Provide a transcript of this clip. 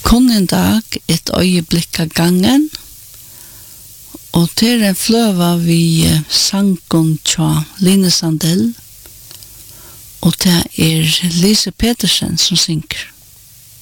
kun en dag et øyeblikk av gangen, og til en fløva vi sangen tja Line Sandell, og det Lise Petersen som synger.